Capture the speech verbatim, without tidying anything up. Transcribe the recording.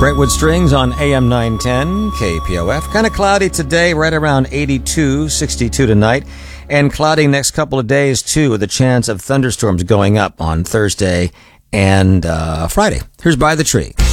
Brentwood Strings on A M nine ten, K P O F. Kind of cloudy today, right around eighty-two, sixty-two tonight. And cloudy next couple of days, too, with a chance of thunderstorms going up on Thursday and uh, Friday. Here's By the Tree.